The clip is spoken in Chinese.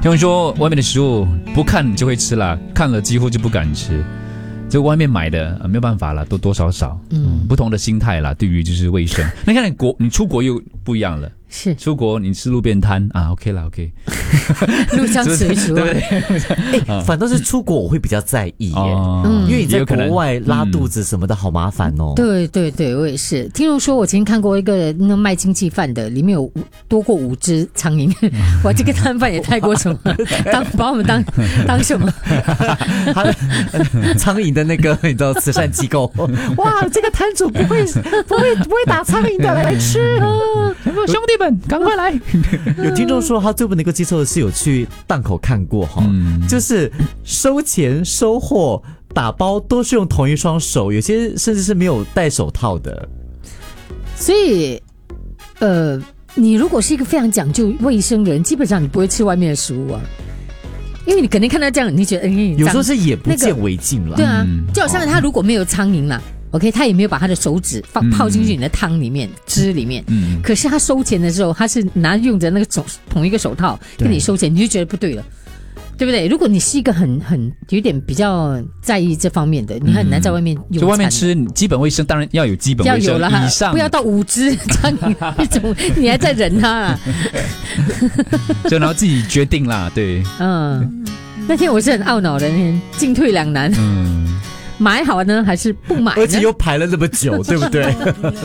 他们说外面的食物不看就会吃啦，看了几乎就不敢吃。就外面买的没有办法啦，多多少少，不同的心态啦，对于就是卫生。那看你出国又不一样了， 是出国你吃路边摊啊 ，OK 啦 ，OK， 入乡随俗， 对不对？ 反倒是出国我会比较在意耶，因为你在国外拉肚子什么的好麻烦哦。 对对对，我也是。听说我曾经看过一个那卖经济饭的，里面有多过5只苍蝇，哇，这个摊贩也太过什么，把我们当什么？ 苍蝇的那个你知道慈善机构，哇，这个摊主不会打苍蝇的，来吃啊！ 兄弟们，赶快来！ 有听众说他最不能够接受的是有去档口看过哈，就是收钱收货打包都是用同一双手，有些甚至是没有戴手套的。 所以你如果是一个非常讲究卫生的人，基本上你不会吃外面的食物啊，因为你肯定看到这样，你觉得有时候是眼不见为净了。 对啊，就好像他如果没有苍蝇啦。OK， 他也没有把他的手指泡进去你的汤里面、汁里面。可是他收钱的时候，他是用着那个同一个手套跟你收钱，你就觉得不对了，对不对？如果你是一个很有点比较在意这方面的，你很难在外面用餐。 就外面吃基本卫生当然要有基本卫生以上， 不要到5只苍蝇那种，你还在忍它啊？ 就然后自己决定啦，对。 那天我是很懊恼的，进退两难。买好呢，还是不买呢？ 而且又排了那么久，对不对？